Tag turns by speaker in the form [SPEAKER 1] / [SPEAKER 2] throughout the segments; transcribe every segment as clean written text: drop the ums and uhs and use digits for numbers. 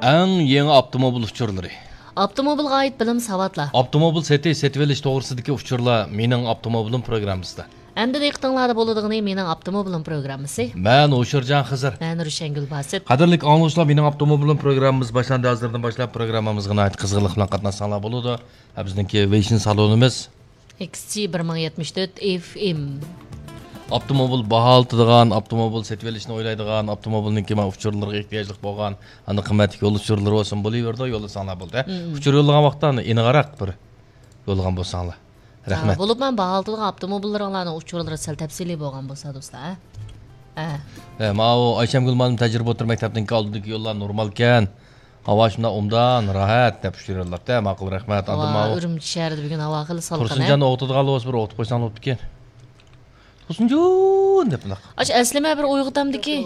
[SPEAKER 1] Eng yeni avtomobil uçurları.
[SPEAKER 2] Avtomobilga ait bilim savatlar.
[SPEAKER 1] Avtomobil setib elish to'g'risidagi uchurlar mening avtomobilim programmasida.
[SPEAKER 2] Endi diqqatinglarda bo'ladigan mening avtomobilim programmasi.
[SPEAKER 1] Men O'shirjon Xizr.
[SPEAKER 2] Men Rushangul Basit.
[SPEAKER 1] Qadrli anglashlar, mening avtomobilim programmamiz boshlandi. Hozirdan boshlab programmamizga ait qizg'inlik bilan qatnashsanglar bo'ladi. Bizningki Vision salonimiz
[SPEAKER 2] XC 1074 FM.
[SPEAKER 1] Avtomobil baho oladigan, avtomobil setib elishni o'ylaydigan, avtomobilning kema uchurlarga ehtiyojli bo'lgan, ana qimmatli yo'l uchurlari bo'lsin, bo'laverdi, yo'lasanglar bo'ldi. Uchur yo'llagan vaqtda aniqroq bir yo'llagan bo'lsanglar. Rahmat.
[SPEAKER 2] Bo'lib men baho oladigan avtomobillaringlarning uchurlari sal tafsiliy bo'lgan bo'lsa, do'stlar.
[SPEAKER 1] Mao Ayşemgül Malum tecrübe otur mektepteki oldudaki yollar normal ekan. Hava shunda umdan rahat deb tushirdilar. Ma'qul rahmat. Andim Mao.
[SPEAKER 2] Urumchi shahrida bugun havo xil salqin.
[SPEAKER 1] Tursunjon o'qitadigan bo'lsa bir o'qitib qo'ysang bo'pti ekan. Tursunjon deb bunaqa.
[SPEAKER 2] Aslima bir uyg'otamdiki.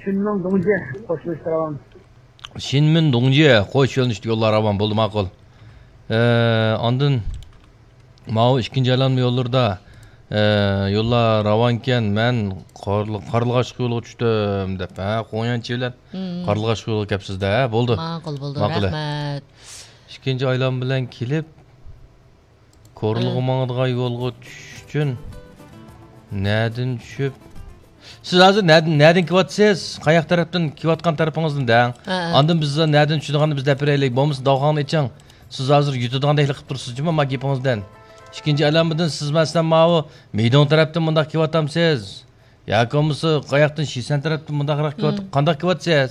[SPEAKER 1] Shinmin Dongji qo'sh yo'lnishdi yollar avan bo'ldi ma'qul. Ondan Mao ikkinchi aylanma yo'llarda yo'llar ravanken men Qarlığaş yo'liga tushdim deb, qo'yanchi bilan Qarlığaş yo'liga kelibsiz-da, bo'ldi.
[SPEAKER 2] Ma'qul bo'ldi, rahmat.
[SPEAKER 1] Ikkinchi aylan bilan kelib Qorliqqa mangadigan yo'lga tushdim. Nereden tushib? Siz hozir nereden kelyapsiz? Qayoq tarafdan kelayotgan tarafingizdan dang. Ondan biz nereden tushadiganini biz deb beraylik. Bo'lmasa davxonni iching. Siz hozir yutadiganday qilib turibsiz-mi ma gapingizdan? İkinci alamıdan siz mesela mavi meydan taraftan bunda kivatamsiz. Ya komusu kayaktan şişen taraftan bunda kandak kivatsız.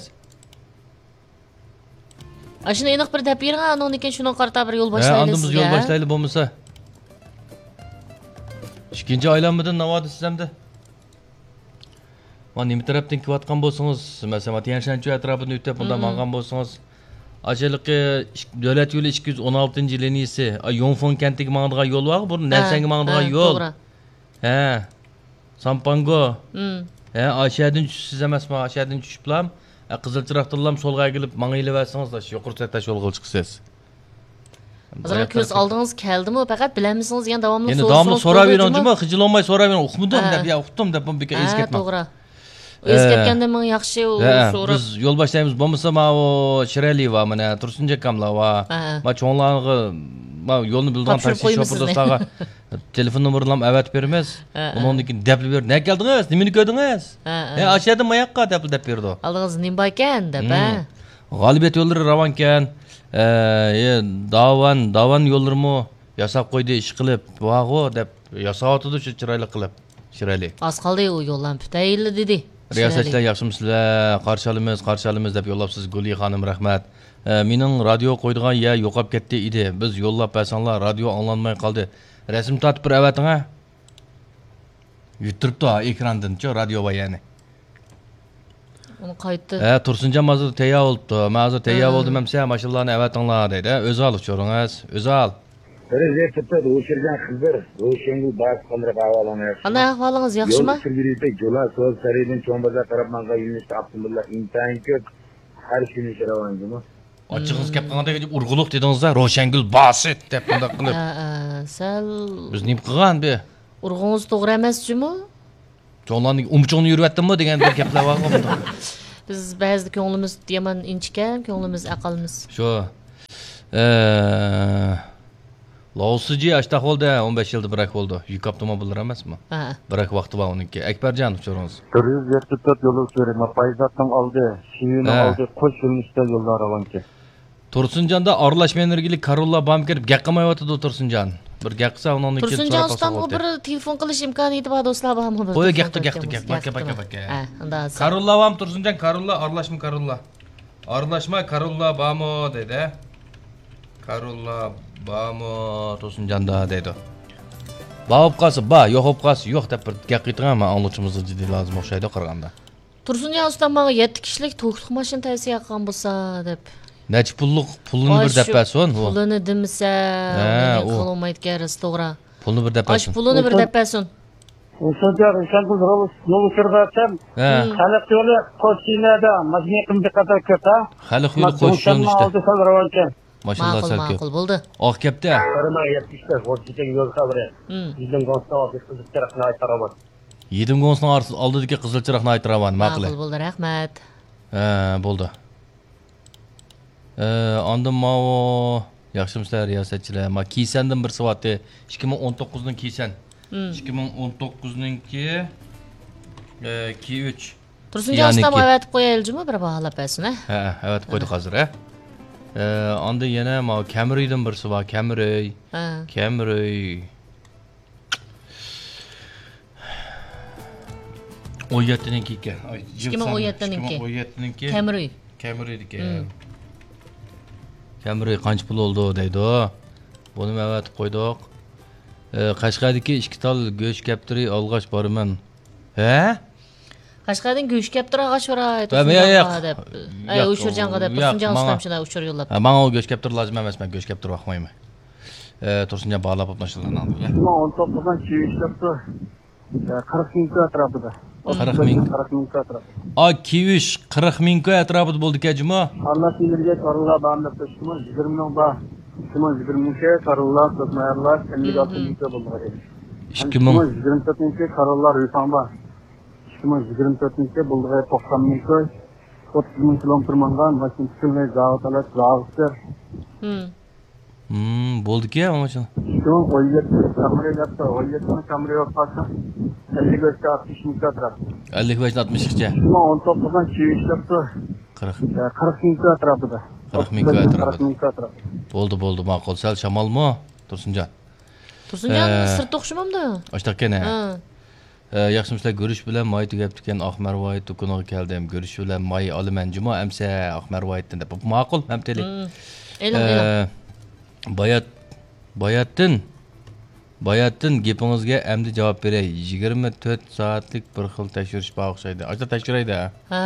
[SPEAKER 2] Aşına enak bir dep yerin onun için şunu qarta bir yol başlaylı.
[SPEAKER 1] Andımız yol başlaylı bulmasa. İkinci alamıdan ne vardı sizemde? Man nemi taraftan kivatkan bolsanız mesela Tiyanşançı etrafını ütep bunda mangan bolsanız. Aşağılıkı devlet yolu 216. liniyesi Yonfon kentiga mangadigan yo'l var. Bu Nelsenga mangadigan yo'l.
[SPEAKER 2] To'g'ri.
[SPEAKER 1] Sampango. Aşağıdan tushsiz emasmi? Aşağıdan tushib bilan Qizilchiroqdan solga kelib mangaylaversangiz da yuqori tash yo'lga chiqsiz.
[SPEAKER 2] Hozir ko'z oldingiz keldimi? Faqat bilamisiz, yana davomli
[SPEAKER 1] so'rab. Endi davomli so'raveringmi? Xijilolmay so'ravering. Uqmidim deb, ya uqdim deb bu beka esketma.
[SPEAKER 2] To'g'ri. Esketganda men yaxshi so'rab.
[SPEAKER 1] Biz yo'l boshlaymiz. Bo'lmasa ma o Shirali va mana Tursunja kamla va ma cho'nglarga ma yo'lni bildigan taksi shofir do'stlarga telefon nomerini ham avat beramiz. Undan keyin deb ber. Ne keldingiz? Nimani ko'rdingiz? Aşağıda mayaqqa deb berdi.
[SPEAKER 2] Aldingiz nima ekan deb,
[SPEAKER 1] G'olibiyat yo'llari ravon ekan. Davan yo'llarimi yasab qo'ydi ish qilib, va'g'o deb yasatdi shu chiroyli qilib. Shirali.
[SPEAKER 2] Az qoldi u yo'ldan putayli dedi.
[SPEAKER 1] Riyosatchilar yaxshimisizlar? Qarshi olamiz deb yo'llabsiz Guli xonim, rahmat. Mening radio qo'ydigan yer yo'qolib ketdi edi. Biz yo'llab bersanglar radio anglanmay qoldi. Rasm tortib bir avating ha? Yutiribdi ekrandan-chi radio va yani.
[SPEAKER 2] Uni qaytdi.
[SPEAKER 1] Tursunjon hozir tayyor bo'libdi. Men hozir tayyor bo'ldim hamsa, mashinlarni avatinglar dedi. O'zi olib cho'ringiz, o'zi ol.
[SPEAKER 3] Rezervda O'shirjon Xizr, Rushangul Basit qanday ahvolingiz?
[SPEAKER 2] Qanday ahvolingiz yaxshimi?
[SPEAKER 3] Yo'l sirgiriyda yo'llar so'z saraydan Cho'mbazor tarafdan yo'nalishda avtomobillar intayin ko'p. Har kuni ravonjimi?
[SPEAKER 1] Ochig'ingiz gap qilganda urg'uluq dedingizda Rushangul Basit deb bunday qilib.
[SPEAKER 2] Sal
[SPEAKER 1] Biz nim qilgan bu?
[SPEAKER 2] Urg'ungiz to'g'ri emasmi?
[SPEAKER 1] Cho'nglarning umchog'ini yurvatdimmi degan bir gaplar bor bunda.
[SPEAKER 2] Biz ba'zida ko'nglimiz yomon inchgan, ko'nglimiz aqlimiz.
[SPEAKER 1] Shu. Lawsuji ashta oldu 15 yılda bırak oldu. Yük avtomobillar emasmi? Bırak vaqti var onunki. Akbarjon uçurunuz.
[SPEAKER 3] 474 yolu uçuyorum. Payzatdan aldı. Şivini aldı. Koş yolunuzda yollar avanki.
[SPEAKER 1] Tursunjonda aralashma energiyali Corolla bam kirib gaqqimayotdi Tursunjon. Bir gaqsa ondan keyin
[SPEAKER 2] Tursunjon ustam bir telefon qilish imkoniyati bor do'stlar bormi?
[SPEAKER 1] Qo'y gaqdi. Baka. Corolla bam Tursunjon, Corolla aralashma Corolla. Aralashma Corolla bamo dedi. Corolla bamo Tursunjonda dedi. Ba'ib qalsa ba, yo'q olib qalsa yo'q deb bir gap aytgan, men anglashimizni jiddiy lazım o'xshaydi qaraganda.
[SPEAKER 2] Tursunjon ustam menga 7 kishilik to'qliq mashina tavsiya qilgan bo'lsa deb.
[SPEAKER 1] Necha pulni bir deb bersin?
[SPEAKER 2] Pulini demisa, qo'lmaydi keras, to'g'ri.
[SPEAKER 1] Pulni bir deb bersin.
[SPEAKER 2] Pulini bir deb bersin.
[SPEAKER 3] O'shangul yo'l uchirdim. Xalq yo'li qo'shinada majmuatim diqqatga kirdi.
[SPEAKER 1] Xalq yo'li qo'shinishdi. Maşallah selki.
[SPEAKER 2] Ma'qul bo'ldi.
[SPEAKER 1] Oq kapta.
[SPEAKER 3] 70 o'tgan yo'l xabari. Bizning Gonstov qizilchiroqni aytaraman.
[SPEAKER 1] Yedim Gonstov oldidagi qizilchiroqni aytaraman, ma'qul.
[SPEAKER 2] Ma'qul bo'ldi, rahmat.
[SPEAKER 1] Bo'ldi. Ondan mavo yaxshimisilar riyosatchilar. Ma Kiysandan bir savati 2019 ning Kiysan. 2019 ningki Q3.
[SPEAKER 2] Tursunjon ustam avatib qo'yaylikmi bir baholab bersin,
[SPEAKER 1] ha? Avatib qo'ydik hozir, ha. Onda yana ma Camry'dan birsi bor, Camry. Camry. 17-ninki ekan.
[SPEAKER 2] 2017-ninki. Camry.
[SPEAKER 1] Camry'niki. Camry qancha pul oldi deydi. Buni avatib qo'ydik. Qashqadagi 2 tal go'sht kaptiri olg'ash boraman. Ha?
[SPEAKER 2] Qashqadan go'sht kaptiri og'ash boradi. Deb. Ay, o'shirjanqa deb Tursunjon ustam shunday o'shir yo'llab.
[SPEAKER 1] Menga o go'sht kaptiri lozim emas, men go'sht kaptiri vaqmayman. Tursunjon bog'lab o'tmashlarini oldi.
[SPEAKER 3] 2019dan Q3'da 40 ming atrofida.
[SPEAKER 1] 40 ming
[SPEAKER 3] atrofida.
[SPEAKER 1] Q3 40 ming atrofida bo'ldi kajimo.
[SPEAKER 3] Allah sizlarga qarorlar berib turibdi. 20 ming bor. 2020 mingga qarorlar, to'pmayarlar, 56 mingga bo'ldi. 2024 mingga qarorlar yo'qon bor. 2024 mingga bo'ldi 90 ming koy. 30 ming kilometr mangan, Washingtonga zavod zavod.
[SPEAKER 1] Bo'ldi-ku, mana shu.
[SPEAKER 3] Şu Camry yapsa 55'te 60 ming atrofida.
[SPEAKER 1] 55 60'gacha.
[SPEAKER 3] 2019dan Q3 yapsa 40 ming atrofida.
[SPEAKER 1] 40 ming atrofida. Bo'ldi, ma'qul. Sal shamolmi, Tursunjon?
[SPEAKER 2] Tursunjon sir to'qshimamda.
[SPEAKER 1] Oshtaqqana. Yaxshimisilar, go'rish bilan may tugabdi ekan, Oqmarvoy to'kuniga keldim. Go'rish bilan may olaman juma, amsa Oqmarvoydan deb. Ma'qul, hamteli.
[SPEAKER 2] E'lon.
[SPEAKER 1] Bayattin gapingizga endi javob beray. 24 soatlik bir xil tekshirish bor o'xshaydi. Ajda tekshiraydi.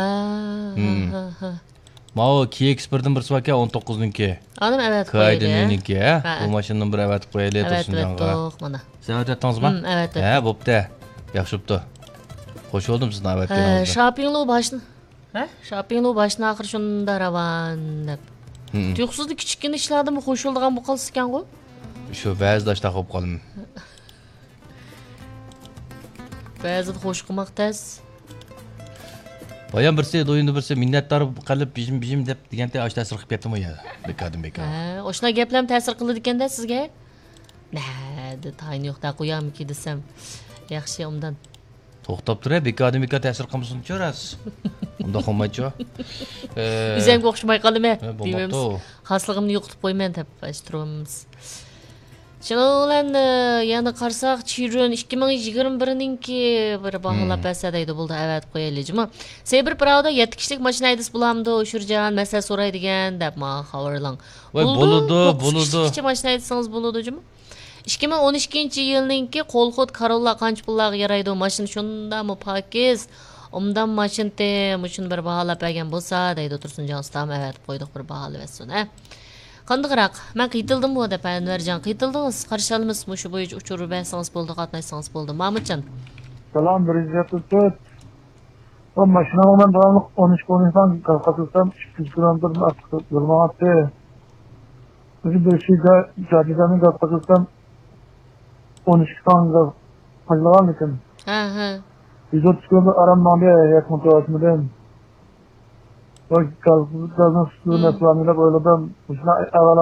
[SPEAKER 1] Mao ki eksportdan bir svaka 19 ninki.
[SPEAKER 2] Anim avat qo'ydi.
[SPEAKER 1] Qo'ydi bu mashinadan bir avat qo'yaylik Tursunjonga.
[SPEAKER 2] Avat mana.
[SPEAKER 1] Sen avatdingizmi?
[SPEAKER 2] Avat.
[SPEAKER 1] Ha, bo'pti. Yaxshi bo'pti. Xush bo'ldim sizni avatganingizga.
[SPEAKER 2] Shoppinglu boshni. Ha? Shoppinglu boshni oxir shunda ravan deb. Tuyuqsizlik kichkina ishlardimi xush bo'lgan bu qilsa ekan-ku?
[SPEAKER 1] Shu ba'zida ishtaq bo'lib qoldim.
[SPEAKER 2] Ba'zida xush qilmoq tez.
[SPEAKER 1] Bayan birsi do'yinda birsi minnatdor qilib bijim deb deganda osh ta'sir qilib ketdimi ya? Bekor.
[SPEAKER 2] Ha, o'shna gaplar ta'sir qildi ekanda sizga? Nada, tayin yo'qda qo'yamiki desam. Yaxshi undan.
[SPEAKER 1] To'xtab turay, bekor ta'sir qilmasin ko'rasiz. Unda qolmaychi.
[SPEAKER 2] O'zimga o'xshamay qoldim-a, deymiz. Xosligimni yo'qotib qo'yman deb ayttiramiz. Shundan yana qarsak, Chiron 2021-ninki bir baholab bersa deydi, bo'ldi, avat qo'yaylikmi? Sebir Pravda 7 kishilik mashina haydis bulamdi, o'shirjan, masala so'raydigan deb ma xabarlang.
[SPEAKER 1] Bo'ladi.
[SPEAKER 2] Kichik mashina haydsangiz bo'ladimi? 2012-yilninki qo'lxod Corolla qancha pullarga yaraydi? Mashina shundami pokiz? Umdan mashinte, mushin bir baholab bergan bo'lsa deydi Tursunjon ustam, avat qo'ydik bir baholab bersin, ha. Qandiqroq, men qitildim bu deb Anvarjon, qitildingiz, qarshi olmasmi shu bo'yicha uchirib bersangiz bo'ldi, qatnaysangiz bo'ldi. Mahmudjon.
[SPEAKER 3] Salom, birinchi tut. Bu mashina bilan davomli 13 kilometrdan qatnasam 200 kilometr yurmoqda. Biz bir şeyde jadidan qatnasam 13 kilometr qilgan ekan.
[SPEAKER 2] Ha.
[SPEAKER 3] 130 kilometr aramamga yakın tutmadım. O gazın suyunu planıyla böyle ben